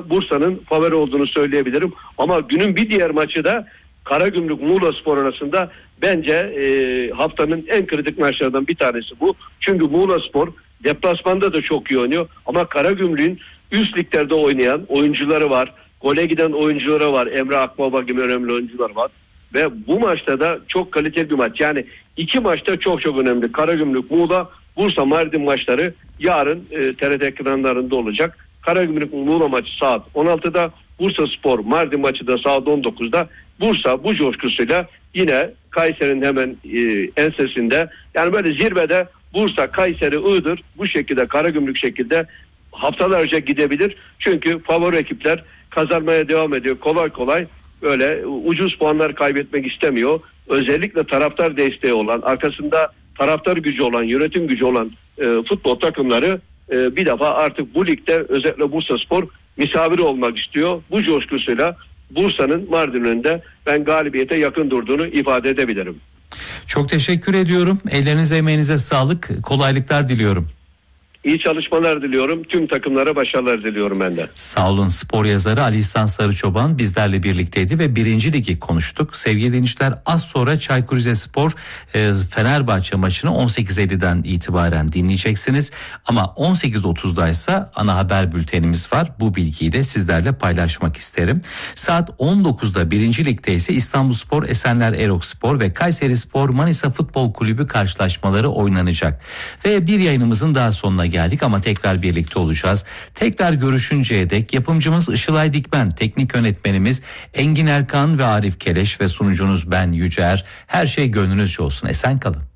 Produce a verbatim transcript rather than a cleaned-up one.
maçta Bursa'nın favori olduğunu söyleyebilirim. Ama günün bir diğer maçı da Karagümrük Muğlaspor arasında bence e, haftanın en kritik maçlarından bir tanesi bu. Çünkü Muğlaspor deplasmanda da çok iyi oynuyor ama Karagümrük'ün üst liglerde oynayan oyuncuları var. Gole giden oyuncuları var. Emre Akbaba gibi önemli oyuncular var. Ve bu maçta da çok kaliteli bir maç. Yani iki maçta çok çok önemli. Karagümrük, Muğla, Bursa, Mardin maçları yarın e, T R T ekranlarında olacak. Karagümrük Muğla maçı saat on altıda, Bursaspor Mardin maçı da saat on dokuzda. Bursa bu coşkusuyla yine Kayseri'nin hemen e, ensesinde, yani böyle zirvede Bursa, Kayseri, Iğdır bu şekilde, Karagümrük şekilde haftalarca gidebilir. Çünkü favori ekipler kazanmaya devam ediyor. Kolay kolay böyle ucuz puanlar kaybetmek istemiyor. Özellikle taraftar desteği olan, arkasında taraftar gücü olan, yönetim gücü olan e, futbol takımları e, bir defa artık bu ligde özellikle Bursaspor misafir olmak istiyor. Bu coşkusuyla Bursa'nın Mardin önünde ben galibiyete yakın durduğunu ifade edebilirim. Çok teşekkür ediyorum. Ellerinize emeğinize sağlık. Kolaylıklar diliyorum. İyi çalışmalar diliyorum. Tüm takımlara başarılar diliyorum ben de. Sağ olun. Spor yazarı Ali İhsan Sarıçoban bizlerle birlikteydi ve birinci ligi konuştuk. Sevgili dinleyiciler, az sonra Çaykur Rizespor e, Fenerbahçe maçını on sekiz elliden itibaren dinleyeceksiniz. Ama on sekiz otuzdaysa ana haber bültenimiz var. Bu bilgiyi de sizlerle paylaşmak isterim. Saat on dokuzda birinci ligde ise İstanbulspor, Esenler Erokspor ve Kayserispor Manisa Futbol Kulübü karşılaşmaları oynanacak. Ve bir yayınımızın daha sonuna geldik ama tekrar birlikte olacağız. Tekrar görüşünceye dek yapımcımız Işılay Dikmen, teknik yönetmenimiz Engin Erkan ve Arif Keleş ve sunucunuz ben Yücer. Her şey gönlünüzce olsun. Esen kalın.